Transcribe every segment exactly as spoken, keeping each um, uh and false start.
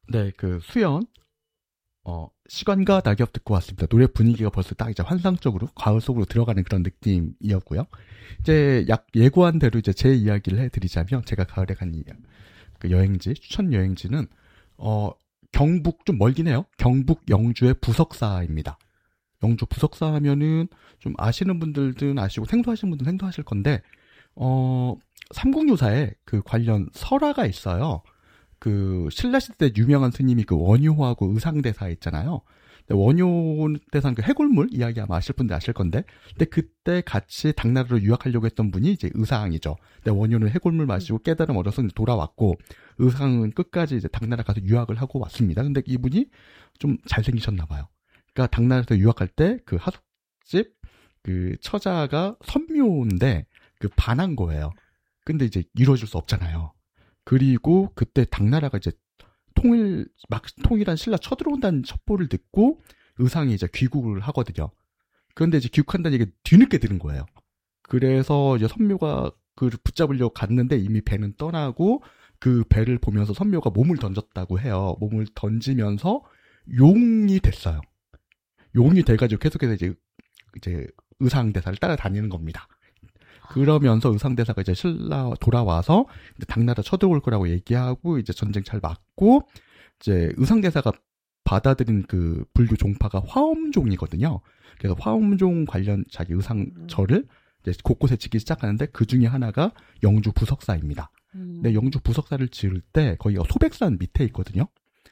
네, 그 수연 어, 시간과 낙엽 듣고 왔습니다. 노래 분위기가 벌써 딱 이제 환상적으로 가을 속으로 들어가는 그런 느낌이었고요. 이제 약 예고한 대로 이제 제 이야기를 해드리자면 제가 가을에 간 그 여행지 추천 여행지는 어 경북 좀 멀긴 해요. 경북 영주의 부석사입니다. 영주 부석사 하면은 좀 아시는 분들은 아시고 생소하신 분들은 생소하실 건데 어 삼국유사에 그 관련 설화가 있어요. 그 신라시대 때 유명한 스님이 그 원효하고 의상대사 있잖아요. 원효대사는 그 해골물 이야기 아마 아실 분들 아실 건데, 근데 그때 같이 당나라로 유학하려고 했던 분이 이제 의상이죠. 근데 원효는 해골물 마시고 깨달음 얻어서 돌아왔고, 의상은 끝까지 이제 당나라 가서 유학을 하고 왔습니다. 근데 이분이 좀 잘생기셨나 봐요. 그러니까 당나라에서 유학할 때 그 하숙집 그 처자가 선묘인데 그 반한 거예요. 근데 이제 이루어질 수 없잖아요. 그리고 그때 당나라가 이제 통일, 막 통일한 신라 쳐들어온다는 첩보를 듣고 의상이 이제 귀국을 하거든요. 그런데 이제 귀국한다는 얘기가 뒤늦게 들은 거예요. 그래서 이제 선묘가 그를 붙잡으려고 갔는데 이미 배는 떠나고 그 배를 보면서 선묘가 몸을 던졌다고 해요. 몸을 던지면서 용이 됐어요. 용이 돼가지고 계속해서 이제, 이제 의상대사를 따라다니는 겁니다. 그러면서 의상대사가 이제 신라 돌아와서 이제 당나라 쳐들어올 거라고 얘기하고 이제 전쟁 잘 막고 이제 의상대사가 받아들인 그 불교 종파가 화엄종이거든요. 그래서 화엄종 관련 자기 의상절을 이제 곳곳에 짓기 시작하는데 그 중에 하나가 영주 부석사입니다. 음. 근데 영주 부석사를 지을 때 거기가 소백산 밑에 있거든요.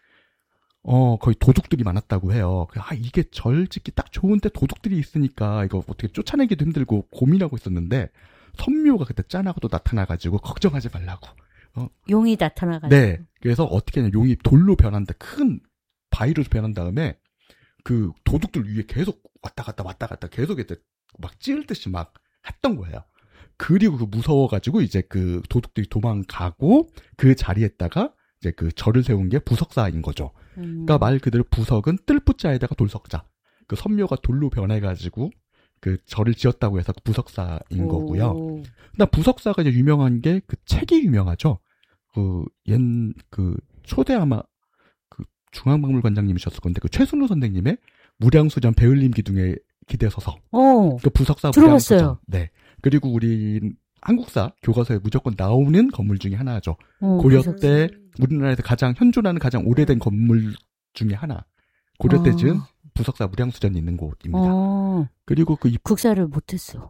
어, 거의 도둑들이 많았다고 해요. 아, 이게 절 짓기 딱 좋은데 도둑들이 있으니까 이거 어떻게 쫓아내기도 힘들고 고민하고 있었는데 선묘가 그때 짠하고도 나타나가지고 걱정하지 말라고. 어. 용이 나타나가지고. 네. 그래서 어떻게 하냐. 용이 돌로 변한다. 큰 바위로 변한 다음에 그 도둑들 위에 계속 왔다 갔다 왔다 갔다 계속 이제 막 찌를 듯이 막 했던 거예요. 그리고 그 무서워가지고 이제 그 도둑들이 도망가고 그 자리에다가 이제 그 절을 세운 게 부석사인 거죠. 음. 그러니까 말 그대로 부석은 뜰부자에다가 돌석자. 그 선묘가 돌로 변해가지고 그 절을 지었다고 해서 부석사인 오. 거고요. 근데 부석사가 이제 유명한 게 그 책이 유명하죠. 그 옛 그 초대 아마 그 중앙박물관장님이셨을 건데 그 최순우 선생님의 무량수전 배을림 기둥에 기대서서. 어. 그 부석사 들어봤어요. 무량수전. 네. 그리고 우리 한국사 교과서에 무조건 나오는 건물 중에 하나죠. 어, 고려 부석사. 때 우리나라에서 가장 현존하는 가장 오래된 건물 중에 하나. 고려 때 어. 지은 부석사 무량수전이 있는 곳입니다. 어. 그리고 그 이, 국사를 못했어.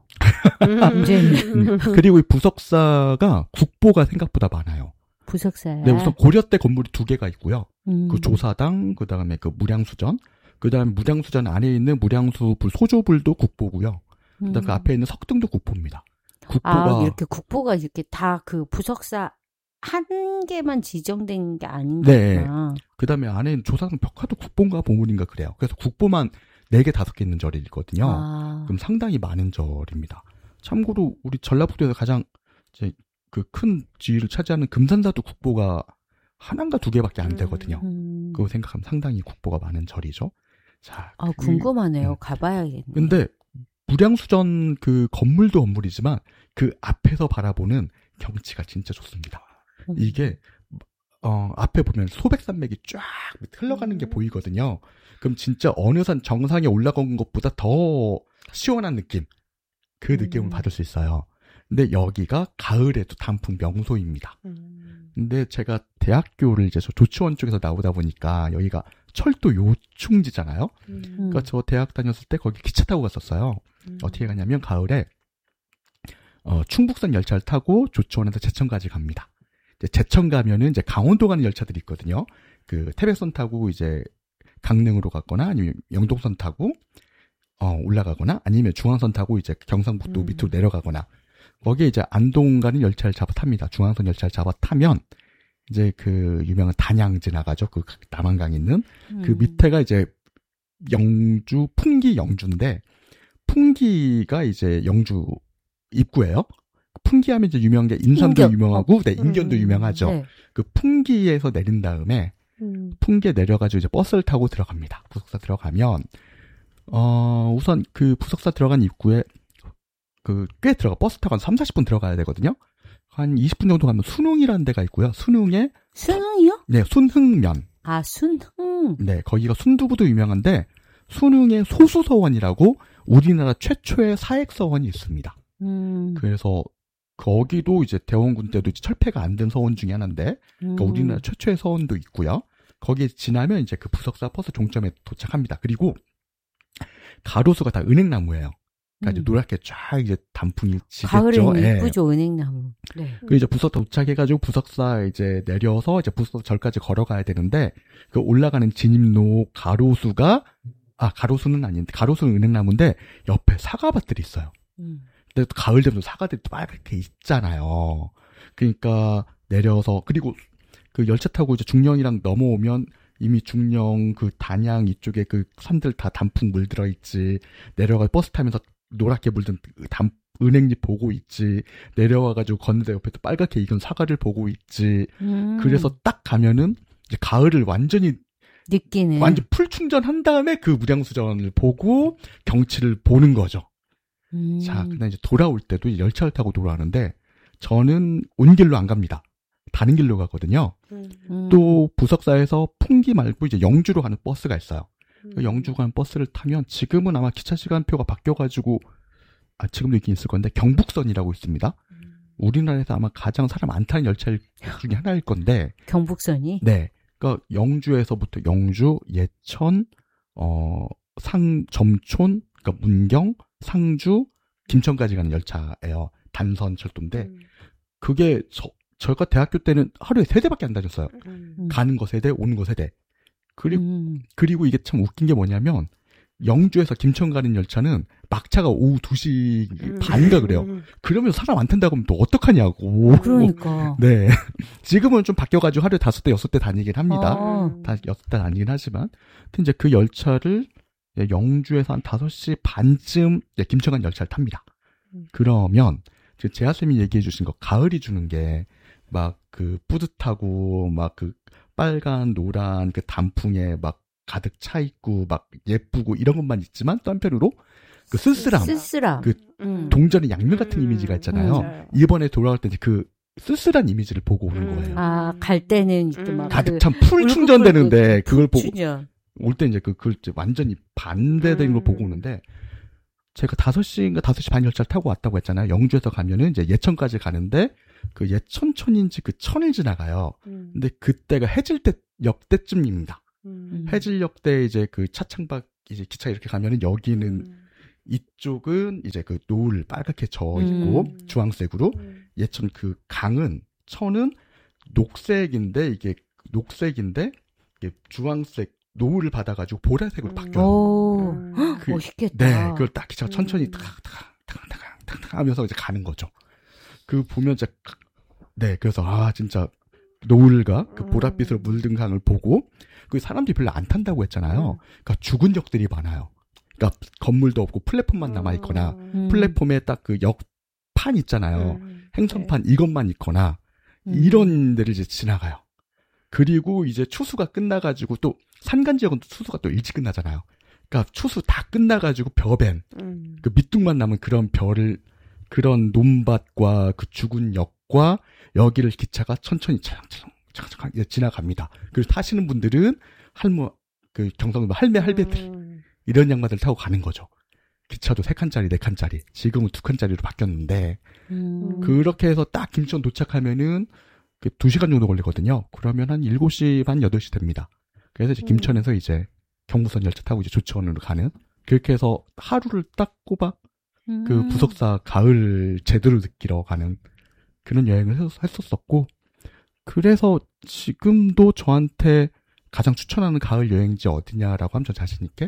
문제는 음, 그리고 이 부석사가 국보가 생각보다 많아요. 부석사야. 네, 우선 고려 때 건물이 두 개가 있고요. 음. 그 조사당, 그 다음에 그 무량수전, 그 다음에 무량수전 안에 있는 무량수불 소조불도 국보고요. 그 다음에 음. 그 앞에 있는 석등도 국보입니다. 국보가 아, 이렇게 국보가 이렇게 다 그 부석사 한 개만 지정된 게 아닌가 네. 보구나. 그 다음에 안에 있는 조사당 벽화도 국보인가 보물인가 그래요. 그래서 국보만 네 개, 다섯 개 있는 절이거든요. 아. 그럼 상당히 많은 절입니다. 참고로 우리 전라북도에서 가장 이제 그 큰 지위를 차지하는 금산사도 국보가 하나인가 두 개밖에 안 되거든요. 음. 그거 생각하면 상당히 국보가 많은 절이죠. 자, 아, 그, 궁금하네요. 음. 가봐야겠네. 근데 무량수전 그 건물도 건물이지만 그 앞에서 바라보는 경치가 진짜 좋습니다. 음. 이게 어, 앞에 보면 소백산맥이 쫙 흘러가는 게 보이거든요. 그럼 진짜 어느 산 정상에 올라간 것보다 더 시원한 느낌, 그 느낌을 음. 받을 수 있어요. 근데 여기가 가을에도 단풍 명소입니다. 음. 근데 제가 대학교를 이제 저 조치원 쪽에서 나오다 보니까 여기가 철도 요충지잖아요. 음. 그러니까 저 대학 다녔을 때 거기 기차 타고 갔었어요. 음. 어떻게 가냐면 가을에 어, 충북선 열차를 타고 조치원에서 제천까지 갑니다. 이제 제천 가면은 이제 강원도 가는 열차들이 있거든요. 그 태백선 타고 이제 강릉으로 갔거나 아니면 영동선 타고 어, 올라가거나 아니면 중앙선 타고 이제 경상북도 음. 밑으로 내려가거나 거기에 이제 안동 가는 열차를 잡아 탑니다. 중앙선 열차를 잡아 타면 이제 그 유명한 단양 지나가죠. 그 남한강 있는 그 음. 밑에가 이제 영주 풍기 영주인데 풍기가 이제 영주 입구예요. 풍기하면 이제 유명한 게 인삼도 인견. 유명하고 네, 인견도 음. 유명하죠. 네. 그 풍기에서 내린 다음에 음. 풍기에 내려가지고 이제 버스를 타고 들어갑니다. 부석사 들어가면 어 우선 그 부석사 들어간 입구에 그 꽤 들어가 버스 타고 한 삼사십 분 들어가야 되거든요. 한 이십 분 정도 가면 순흥이라는 데가 있고요. 순흥에 수능이요? 네 순흥면 아, 순흥. 네, 거기가 순두부도 유명한데 순흥의 소수서원이라고 우리나라 최초의 사액서원이 있습니다. 음. 그래서 거기도 이제 대원군 때도 이제 철폐가 안 된 서원 중에 하나인데, 그러니까 음. 우리나라 최초의 서원도 있고요. 거기에 지나면 이제 그 부석사 버스 종점에 도착합니다. 그리고 가로수가 다 은행나무예요. 그러니까 음. 이제 노랗게 쫙 이제 단풍이 지겠죠. 가을에는 예. 이쁘죠, 은행나무. 네. 그 이제 부석사 도착해가지고 부석사 이제 내려서 이제 부석사 절까지 걸어가야 되는데, 그 올라가는 진입로 가로수가, 아, 가로수는 아닌데, 가로수는 은행나무인데, 옆에 사과밭들이 있어요. 음. 근데 또 가을 되면 사과들이 또 빨갛게 있잖아요. 그러니까 내려서, 그리고 그 열차 타고 이제 중령이랑 넘어오면 이미 중령 그 단양 이쪽에 그 산들 다 단풍 물들어 있지. 내려가 버스 타면서 노랗게 물든 단, 은행잎 보고 있지. 내려와가지고 걷는데 옆에 또 빨갛게 익은 사과를 보고 있지. 음. 그래서 딱 가면은 이제 가을을 완전히 느끼는. 완전 풀 충전한 다음에 그 무량수전을 보고 경치를 보는 거죠. 음. 자, 근데 이제 돌아올 때도 열차를 타고 돌아가는데 저는 온 길로 안 갑니다. 다른 길로 가거든요. 음. 또 부석사에서 풍기 말고 이제 영주로 가는 버스가 있어요. 음. 그 영주 가는 버스를 타면 지금은 아마 기차 시간표가 바뀌어가지고 아 지금도 있긴 있을 건데 경북선이라고 있습니다. 음. 우리나라에서 아마 가장 사람 안 타는 열차 중에 하나일 건데 경북선이? 네. 그러니까 영주에서부터 영주, 예천, 어, 상, 점촌, 그러니까 문경, 상주, 김천까지 가는 열차예요. 단선 철도인데 음. 그게 저, 저희가 대학교 때는 하루에 세 대밖에 안 다녔어요. 음. 가는 거 세 대, 오는 거 세 대. 그리고 음. 그리고 이게 참 웃긴 게 뭐냐면 영주에서 김천 가는 열차는 막차가 오후 두 시 음. 반인가 그래요. 음. 그러면 사람 안 탄다고 하면 또 어떡하냐고. 그러니까. 네. 지금은 좀 바뀌어가지고 하루에 다섯 대, 여섯 대 다니긴 합니다. 어. 다 여섯 대 다니긴 하지만. 근데 이제 그 열차를 영주에서 한 다섯 시 반쯤 김천 가는 열차를 탑니다. 음. 그러면 지금 재하쌤이 얘기해 주신 거 가을이 주는 게 막 그 뿌듯하고 막 그 빨간 노란 그 단풍에 막 가득 차 있고 막 예쁘고 이런 것만 있지만 또 한편으로 그 쓸쓸함, 쓸쓸함. 그 음. 동전의 양면 같은 음. 이미지가 있잖아요. 맞아요. 이번에 돌아올 때 이제 그 쓸쓸한 이미지를 보고 오는 음. 거예요. 아, 갈 때는 이제 음. 막. 가득 그 찬 풀 충전되는데 그걸 보고 충전. 올 때 이제 그, 그 이제 완전히 반대되는 걸 음. 보고 오는데 제가 다섯 시인가 다섯 시 반 열차를 타고 왔다고 했잖아요. 영주에서 가면은 이제 예천까지 가는데 그 예천천인지 그 천을 지나가요. 음. 근데 그때가 해질 때 역대쯤입니다. 음. 해질역 때 이제 그 차창밖 이제 기차 이렇게 가면은 여기는 음. 이쪽은 이제 그 노을 빨갛게 져 있고 음. 주황색으로 음. 예천 그 강은 천은 녹색인데 이게 녹색인데 이게 주황색 노을을 받아가지고 보라색으로 음. 바뀌어요. 오, 음. 헉, 그- 멋있겠다. 네, 그걸 딱 기차가 천천히 음. 탁탁탁탁탁탁탁 하면서 이제 가는 거죠. 그 보면 진짜 네, 그래서 아 진짜 노을과 그 보랏빛으로 음. 물든 강을 보고 그 사람들이 별로 안 탄다고 했잖아요. 음. 그러니까 죽은 역들이 많아요. 그러니까 건물도 없고 플랫폼만 남아 있거나 음. 플랫폼에 딱 그 역판 있잖아요. 음. 행선판 이것만 있거나 음. 이런 데를 이제 지나가요. 그리고 이제 추수가 끝나가지고 또 산간 지역은 또 추수가 또 일찍 끝나잖아요. 그러니까 추수 다 끝나가지고 벼뱀 음. 그 밑둥만 남은 그런 별을 그런 논밭과 그 죽은 역과 여기를 기차가 천천히 차량차량 차량차량 예, 지나갑니다. 그리고 타시는 분들은 할머 그 경상도 할매 할배들 음. 이런 양반들 타고 가는 거죠. 기차도 세 칸짜리 네 칸짜리 지금은 두 칸짜리로 바뀌었는데 음. 그렇게 해서 딱 김천 도착하면은 그 두 시간 정도 걸리거든요. 그러면 한 일곱 시 반 여덟 시 됩니다. 그래서 이제 김천에서 이제 경부선 열차 타고 이제 조천으로 가는 그렇게 해서 하루를 딱 꼽아 그 음. 부석사 가을 제대로 느끼러 가는 그런 여행을 했- 했었었고 그래서 지금도 저한테 가장 추천하는 가을 여행지 어디냐라고 하면 저 자신 있게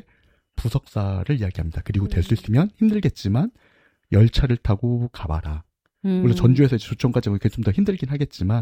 부석사를 이야기합니다. 그리고 될 수 있으면 힘들겠지만 열차를 타고 가봐라. 음. 물론 전주에서 조천까지 그게 좀 더 힘들긴 하겠지만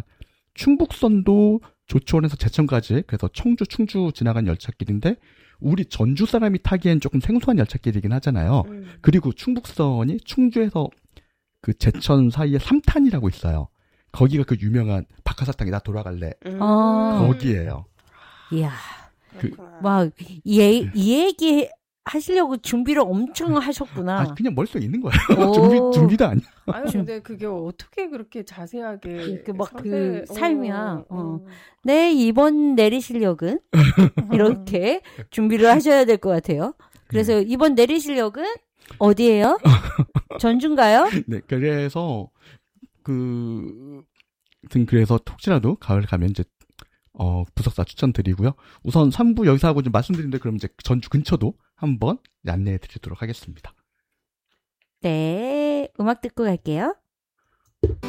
충북선도 조천에서 제천까지 그래서 청주 충주 지나간 열차길인데 우리 전주 사람이 타기엔 조금 생소한 열차길이긴 하잖아요. 음. 그리고 충북선이 충주에서 그 제천 사이에 삼탄이라고 있어요. 거기가 그 유명한 박하사탕이 나 돌아갈래. 음. 아. 거기에요. 이야. 그렇구나. 막, 이, 이 얘기 하시려고 준비를 엄청 하셨구나. 아, 그냥 머릿속에 있는 거예요. 준비, 준비도 아니야. 아유, 근데 그게 어떻게 그렇게 자세하게. 이렇게 막 그 상세... 삶이야. 어, 어. 어. 네, 이번 내리실력은 이렇게 준비를 하셔야 될 것 같아요. 그래서 이번 내리실력은 어디예요? 전주인가요? 네, 그래서 그 그래서 혹시라도 가을 가면 이제 어, 부석사 추천드리고요. 우선 삼 부 여기서 하고 좀 말씀드린데 그럼 이제 전주 근처도 한번 안내해 드리도록 하겠습니다. 네, 음악 듣고 갈게요.